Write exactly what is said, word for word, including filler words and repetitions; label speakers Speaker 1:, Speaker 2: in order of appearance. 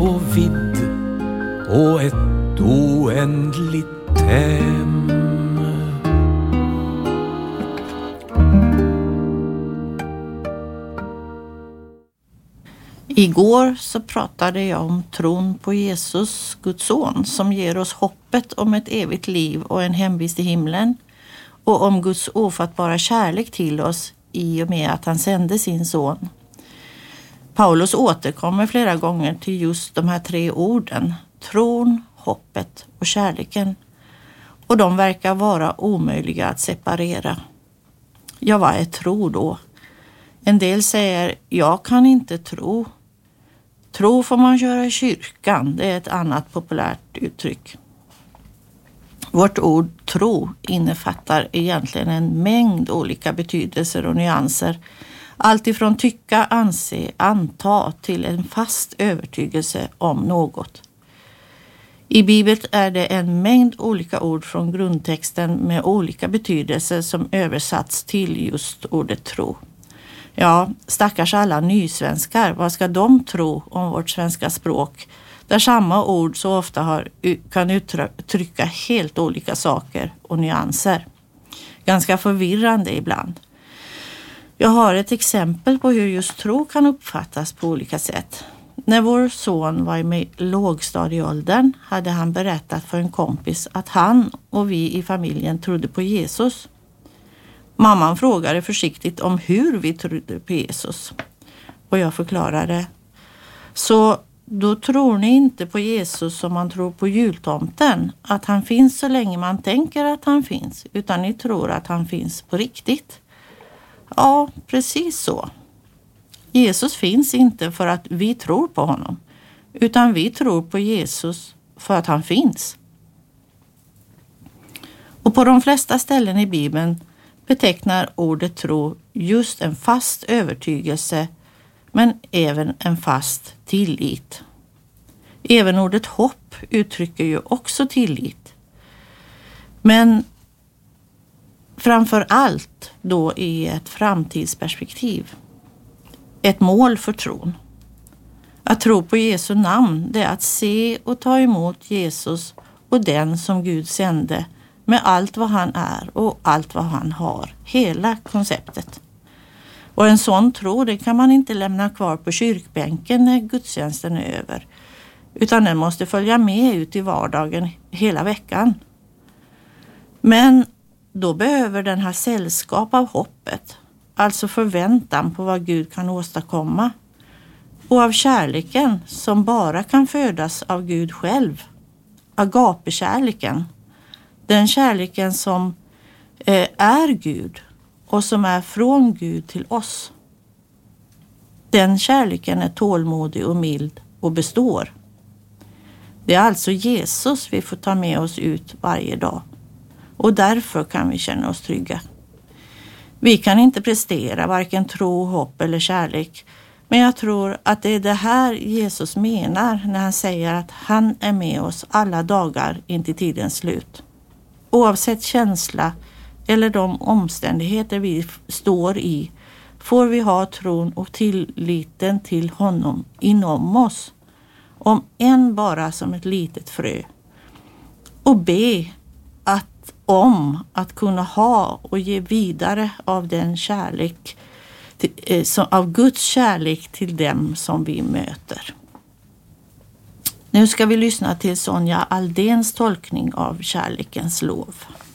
Speaker 1: och vidd och ett oändligt hem.
Speaker 2: Igår så pratade jag om tron på Jesus, Guds son, som ger oss hoppet om ett evigt liv och en hemvist i himlen, och om Guds ofattbara kärlek till oss i och med att han sände sin son. Paulus återkommer flera gånger till just de här tre orden, tron, hoppet och kärleken, och de verkar vara omöjliga att separera. Ja, vad är tro då? En del säger, jag kan inte tro. Tro får man göra i kyrkan, det är ett annat populärt uttryck. Vårt ord tro innefattar egentligen en mängd olika betydelser och nyanser. Allt ifrån tycka, anse, anta till en fast övertygelse om något. I Bibeln är det en mängd olika ord från grundtexten med olika betydelser som översatts till just ordet tro. Ja, stackars alla nysvenskar, vad ska de tro om vårt svenska språk? Där samma ord så ofta har, kan uttrycka helt olika saker och nyanser. Ganska förvirrande ibland. Jag har ett exempel på hur just tro kan uppfattas på olika sätt. När vår son var i lågstadieåldern hade han berättat för en kompis att han och vi i familjen trodde på Jesus. Mamman frågade försiktigt om hur vi trodde på Jesus. Och jag förklarade. Så då tror ni inte på Jesus som man tror på jultomten. Att han finns så länge man tänker att han finns. Utan ni tror att han finns på riktigt. Ja, precis så. Jesus finns inte för att vi tror på honom. Utan vi tror på Jesus för att han finns. Och på de flesta ställen i Bibeln betecknar ordet tro just en fast övertygelse, men även en fast tillit. Även ordet hopp uttrycker ju också tillit. Men framför allt då i ett framtidsperspektiv. Ett mål för tron. Att tro på Jesu namn, det är att se och ta emot Jesus och den som Gud sände, med allt vad han är och allt vad han har. Hela konceptet. Och en sån tro, det kan man inte lämna kvar på kyrkbänken när gudstjänsten är över. Utan den måste följa med ut i vardagen hela veckan. Men då behöver den ha sällskap av hoppet. Alltså förväntan på vad Gud kan åstadkomma. Och av kärleken som bara kan födas av Gud själv. Agapekärleken. Den kärleken som eh, är Gud och som är från Gud till oss. Den kärleken är tålmodig och mild och består. Det är alltså Jesus vi får ta med oss ut varje dag. Och därför kan vi känna oss trygga. Vi kan inte prestera varken tro, hopp eller kärlek. Men jag tror att det är det här Jesus menar när han säger att han är med oss alla dagar in till tidens slut. Oavsett känsla eller de omständigheter vi står i får vi ha tron och tilliten till honom inom oss. Om än bara som ett litet frö. Och be att, om att kunna ha och ge vidare av den kärlek, till, eh, som, av Guds kärlek till dem som vi möter. Nu ska vi lyssna till Sonja Aldéns tolkning av kärlekens lov.